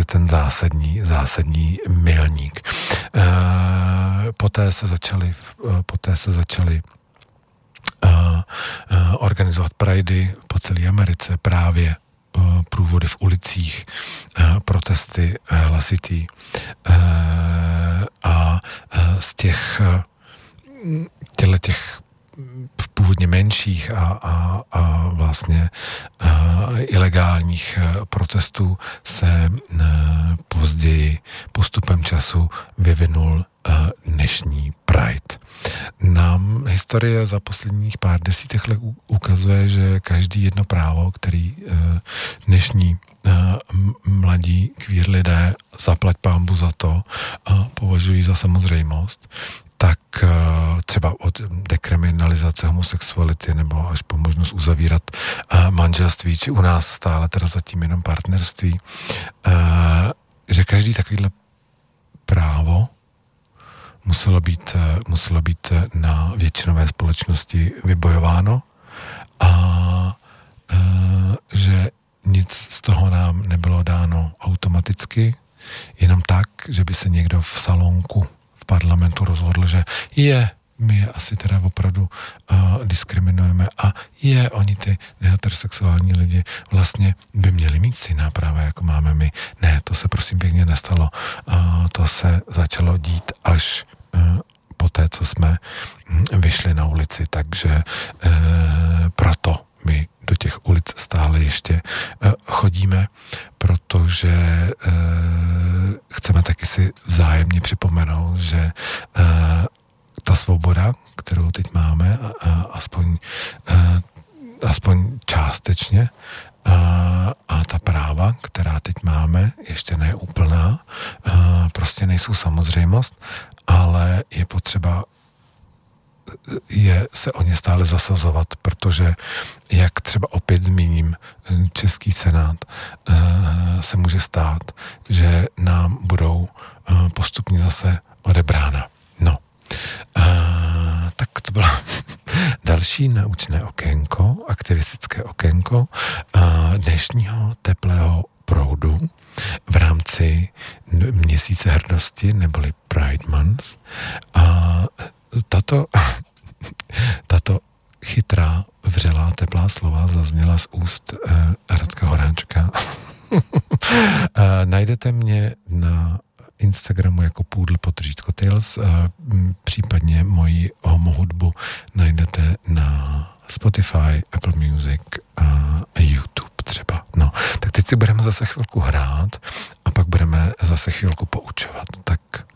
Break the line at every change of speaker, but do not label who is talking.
ten zásadní milník. Poté se začaly organizovat pridey po celé Americe, právě průvody v ulicích, protesty hlasitý a z těch původně menších a vlastně ilegálních protestů se později postupem času vyvinul dnešní Pride. Nám historie za posledních pár desítek let ukazuje, že každý jedno právo, který dnešní mladí queer lidé, zaplať pánbu za to, považují za samozřejmost, tak třeba od dekriminalizace homosexuality nebo až po možnost uzavírat manželství, či u nás stále teda zatím jenom partnerství, že každý takovýhle právo muselo být na většinové společnosti vybojováno a že nic z toho nám nebylo dáno automaticky, jenom tak, že by se někdo v salonku v parlamentu rozhodl, že my je asi teda opravdu diskriminujeme a oni ty heterosexuální lidi vlastně by měli mít stejná práva, jako máme my. Ne, to se prosím pěkně nestalo. To se začalo dít až po té, co jsme vyšli na ulici, takže proto my do těch ulic stále ještě chodíme, protože chceme taky si vzájemně připomenout, že ta svoboda, kterou teď máme, aspoň částečně, a ta práva, která teď máme, ještě ne úplná, prostě nejsou samozřejmost, ale je potřeba se o ně stále zasazovat, protože, jak třeba opět zmíním, Český senát, se může stát, že nám budou postupně zase odebrána. No. Tak to bylo další naučné okénko, aktivistické okénko dnešního teplého proudu v rámci měsíce hrdosti, neboli Pride Month. A tato chytrá, vřelá, teplá slova zazněla z úst Radka Horáčka. Najdete mě na Instagramu jako _Tales, případně moji homo hudbu najdete na Spotify, Apple Music a YouTube třeba. No, tak teď si budeme zase chvilku hrát a pak budeme zase chvilku poučovat. Tak